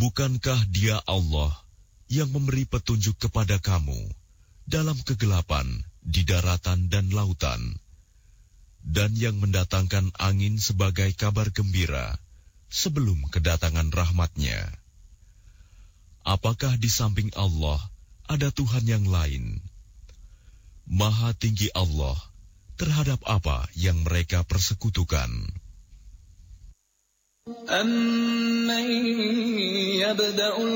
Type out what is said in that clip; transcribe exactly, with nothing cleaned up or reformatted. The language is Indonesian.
Bukankah Dia Allah yang memberi petunjuk kepada kamu dalam kegelapan di daratan dan lautan, dan yang mendatangkan angin sebagai kabar gembira sebelum kedatangan rahmat-Nya? Apakah di samping Allah ada Tuhan yang lain? Maha tinggi Allah terhadap apa yang mereka persekutukan. أَمَّن يَبْدَأُ